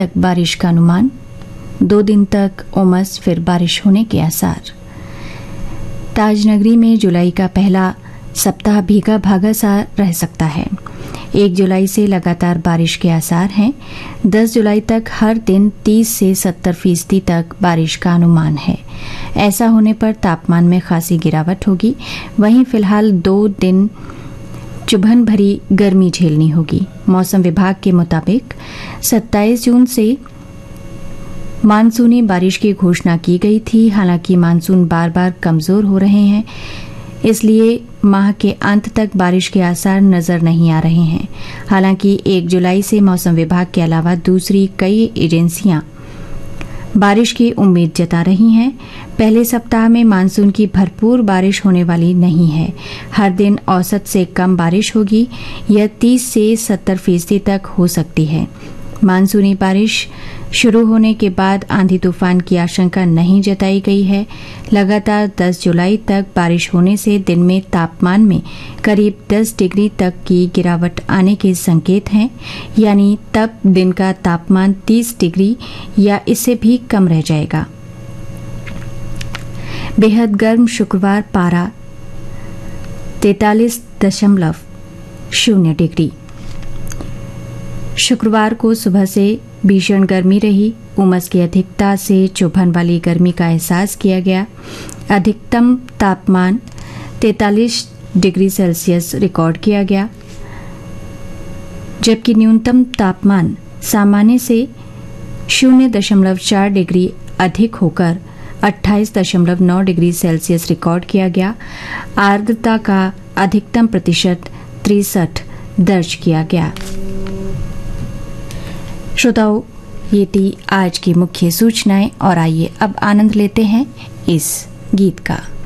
तक बारिश का अनुमान। 2 दिन तक उमस, फिर बारिश होने के आसार। ताजनगरी में जुलाई का पहला सप्ताह भीगा भागा सा रह सकता है। 1 जुलाई से लगातार बारिश के आसार हैं। 10 जुलाई तक हर दिन 30 से 70% तक बारिश का अनुमान है। ऐसा होने पर तापमान में खासी गिरावट होगी। वहीं फिलहाल 2 दिन चुभन भरी गर्मी झेलनी होगी। मौसम विभाग के मुताबिक 27 जून से मानसूनी बारिश की घोषणा की गई थी। हालांकि मानसून बार बार कमजोर हो रहे हैं, इसलिए माह के अंत तक बारिश के आसार नजर नहीं आ रहे हैं। हालांकि 1 जुलाई से मौसम विभाग के अलावा दूसरी कई एजेंसियां बारिश की उम्मीद जता रही हैं। पहले सप्ताह में मानसून की भरपूर बारिश होने वाली नहीं है। हर दिन औसत से कम बारिश होगी। यह 30 से 70% तक हो सकती है। मानसूनी बारिश शुरू होने के बाद आंधी तूफान की आशंका नहीं जताई गई है। लगातार 10 जुलाई तक बारिश होने से दिन में तापमान में करीब 10 डिग्री तक की गिरावट आने के संकेत हैं, यानी तब दिन का तापमान 30 डिग्री या इससे भी कम रह जाएगा। बेहद गर्म शुक्रवार, पारा 43.0 डिग्री। शुक्रवार को सुबह से भीषण गर्मी रही। उमस की अधिकता से चुभन वाली गर्मी का एहसास किया गया। अधिकतम तापमान 43 डिग्री सेल्सियस रिकॉर्ड किया गया, जबकि न्यूनतम तापमान सामान्य से 0.4 डिग्री अधिक होकर 28.9 डिग्री सेल्सियस रिकॉर्ड किया गया। आर्द्रता का अधिकतम प्रतिशत 63 दर्ज किया गया। श्रोताओं, ये थी आज की मुख्य सूचनाएं और आइए अब आनंद लेते हैं इस गीत का।